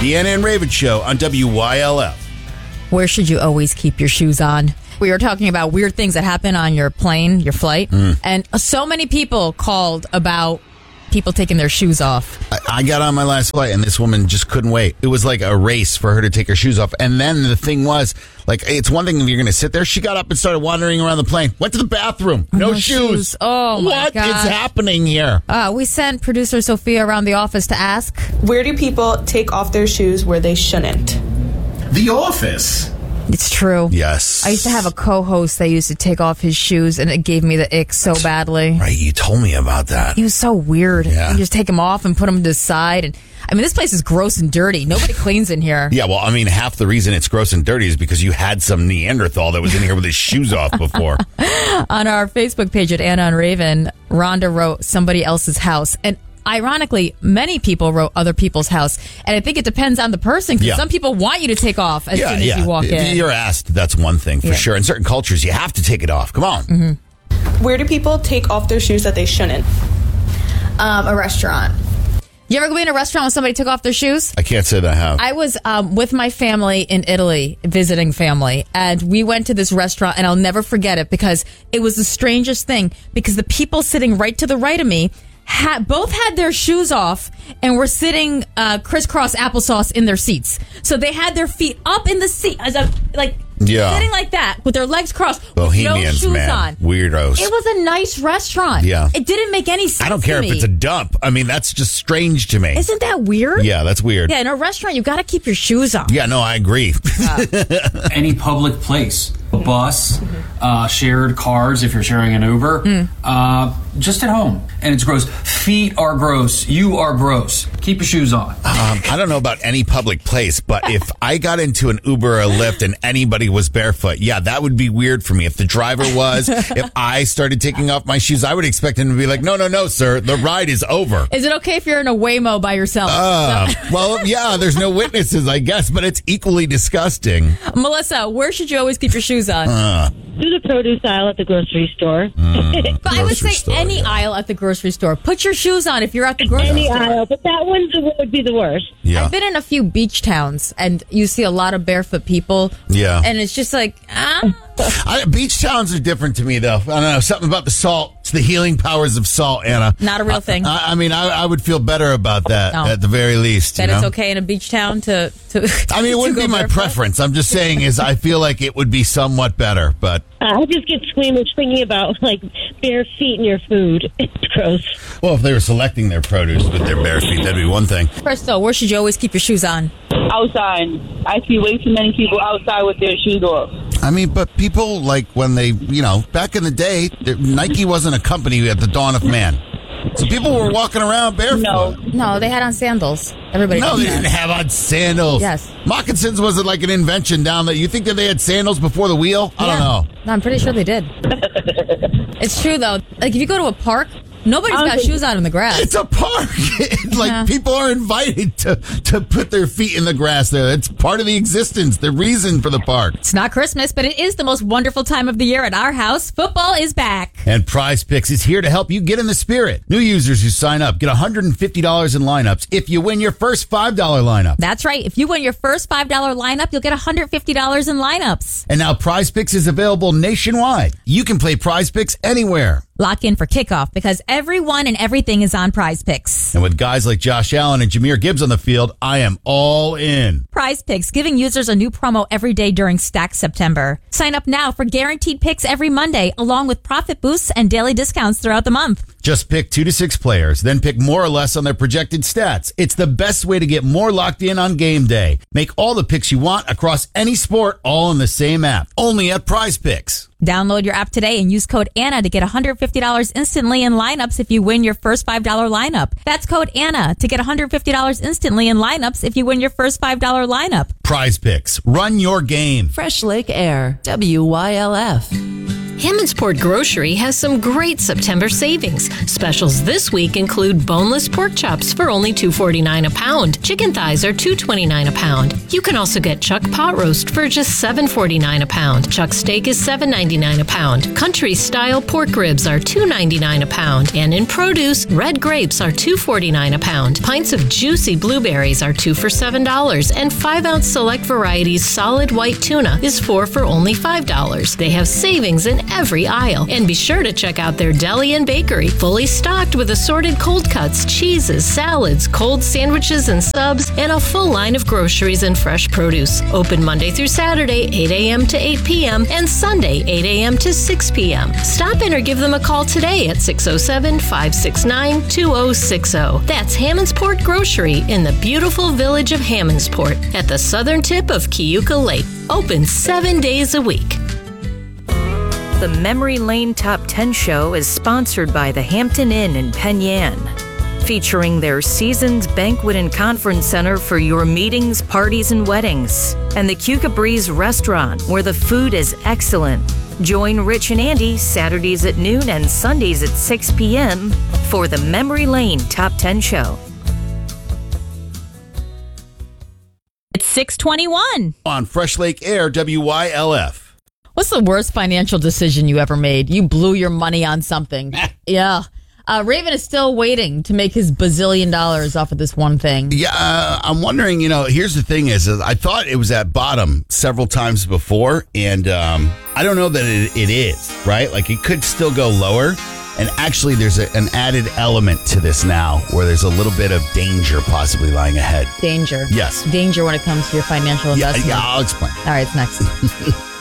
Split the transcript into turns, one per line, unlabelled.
The Anna and Raven Show on WYLF.
Where should you always keep your shoes on? We were talking about weird things that happen on your plane, your flight. And so many people called about people taking their shoes off.
I got on my last flight and this woman just couldn't wait. It was like a race for her to take her shoes off. And then the thing was, like, it's one thing if you're going to sit there. She got up and started wandering around the plane. Went to the bathroom. No shoes.
Oh, my
What
God.
is happening here?
We sent producer Sophia around the office to ask.
Where do people take off their shoes where they shouldn't?
The office.
It's true.
Yes.
I used to have a co-host that used to take off his shoes, and it gave me the ick so badly.
Right, you told me about that.
He was so weird.
Yeah.
You just take them off and put them to the side. And I mean, this place is gross and dirty. Nobody cleans in here.
Yeah, well, I mean, half the reason it's gross and dirty is because you had some Neanderthal that was in here with his shoes off before.
On our Facebook page at Anna and Raven, Rhonda wrote somebody else's house. And ironically, many people wrote other people's house. And I think it depends on the person, because some people want you to take off as soon as you walk in.
If you're asked, that's one thing for sure. In certain cultures, you have to take it off. Come on.
Where do people take off their shoes that they shouldn't?
A restaurant. You ever go in a restaurant when somebody took off their shoes?
I can't say that I have.
I was with my family in Italy, visiting family, and we went to this restaurant, and I'll never forget it because it was the strangest thing, because the people sitting right to the right of me both had their shoes off and were sitting crisscross applesauce in their seats. So they had their feet up in the seat, as sitting like that with their legs crossed,
Bohemians,
with no shoes
man.
on.
Weirdos.
It was a nice restaurant.
Yeah.
It didn't make any sense.
I don't care
to
if
me.
it's a dump. I mean, that's just strange to me.
Isn't that weird?
Yeah, that's weird.
Yeah, in a restaurant, you got to keep your shoes on.
Yeah, no, I agree.
Any public place, a bus, shared cars if you're sharing an Uber, just at home. And it's gross. Feet are gross. You are gross. Keep your shoes on.
I don't know about any public place, but if I got into an Uber or a Lyft and anybody was barefoot, yeah, that would be weird for me. If the driver was, if I started taking off my shoes, I would expect him to be like, no, sir, the ride is over.
Is it okay if you're in a Waymo by yourself?
Well, yeah, there's no witnesses, I guess, but it's equally disgusting.
Melissa, where should you always keep your shoes on?
Do the produce aisle at the grocery store.
But I would
grocery
say
store,
any aisle at the grocery store. Put your shoes on if you're at the grocery
Any
store.
aisle, but that one would be the worst.
Yeah.
I've been in a few beach towns, and you see a lot of barefoot people.
Yeah.
And it's just like,
Beach towns are different to me, though. I don't know, something about the salt. It's the healing powers of salt, Anna.
Not a real thing.
I mean, I would feel better about that
No.
at the very least.
that
you know?
it's okay in a beach town to
I mean, it wouldn't
to
be
go
my
barefoot.
preference. I'm just saying is I feel like it would be somewhat better, but...
I just get squeamish thinking about, like, bare feet in your food. It's gross.
Well, if they were selecting their produce with their bare feet, that'd be one thing.
Crystal, where should you always keep your shoes on?
Outside. I see way too many people outside with their shoes off.
I mean, but people, like, when they, back in the day, Nike wasn't a company at the dawn of man. So people were walking around barefoot.
No, they had on sandals. Everybody
No,
does
they
that.
didn't have on sandals.
Yes.
Moccasins wasn't like an invention down there. You think that they had sandals before the wheel? I don't know.
No, I'm pretty sure they did. It's true, though. Like, if you go to a park, nobody's got shoes on in the grass.
It's a park. People are invited to put their feet in the grass there. It's part of the existence, the reason for the park.
It's not Christmas, but it is the most wonderful time of the year at our house. Football is back.
And Prize Picks is here to help you get in the spirit. New users who sign up get $150 in lineups if you win your first $5 lineup.
That's right. If you win your first $5 lineup, you'll get $150 in lineups.
And now Prize Picks is available nationwide. You can play Prize Picks anywhere.
Lock in for kickoff because everyone and everything is on Prize Picks.
And with guys like Josh Allen and Jahmyr Gibbs on the field, I am all in.
Prize Picks, giving users a new promo every day during Stack September. Sign up now for guaranteed picks every Monday, along with profit boosts and daily discounts throughout the month.
Just pick 2 to 6 players, then pick more or less on their projected stats. It's the best way to get more locked in on game day. Make all the picks you want across any sport, all in the same app. Only at Prize Picks.
Download your app today and use code ANNA to get $150 instantly in lineups if you win your first $5 lineup. That's code ANNA to get $150 instantly in lineups if you win your first $5 lineup.
Prize Picks. Run your game.
Fresh Lake Air, WYLF. Hammondsport Grocery has some great September savings. Specials this week include boneless pork chops for only $2.49 a pound. Chicken thighs are $2.29 a pound. You can also get Chuck pot roast for just $7.49 a pound. Chuck steak is $7.99 a pound. Country style pork ribs are $2.99 a pound. And in produce, red grapes are $2.49 a pound. Pints of juicy blueberries are 2 for $7. And 5-ounce select varieties solid white tuna is 4 for only $5. They have savings in every aisle. And be sure to check out their deli and bakery, fully stocked with assorted cold cuts, cheeses, salads, cold sandwiches and subs, and a full line of groceries and fresh produce. Open Monday through Saturday, 8 a.m. to 8 p.m. and Sunday, 8 a.m. to 6 p.m. Stop in or give them a call today at 607-569-2060. That's Hammondsport Grocery in the beautiful village of Hammondsport at the southern tip of Keuka Lake. Open 7 days a week.
The Memory Lane Top 10 show is sponsored by the Hampton Inn in Penn Yan, featuring their Seasons Banquet and Conference Center for your meetings, parties, and weddings, and the Keuka Breeze Restaurant, where the food is excellent. Join Rich and Andy Saturdays at noon and Sundays at 6 p.m. for the Memory Lane Top 10 show.
It's 6:21
on Fresh Lake Air, WYLF.
What's the worst financial decision you ever made? You blew your money on something. Yeah. Raven is still waiting to make his bazillion dollars off of this one thing.
Yeah, I'm wondering, here's the thing is I thought it was at bottom several times before, and I don't know that it is, right? Like, it could still go lower. And actually, there's an added element to this now where there's a little bit of danger possibly lying ahead.
Danger.
Yes.
Danger when it comes to your financial investment.
Yeah, I'll explain.
All right, it's next.